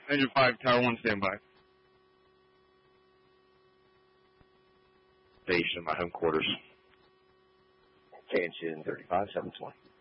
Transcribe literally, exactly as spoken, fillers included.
Engine five, Tower one, stand by. Station, my home quarters. Engine thirty-five, seven twenty.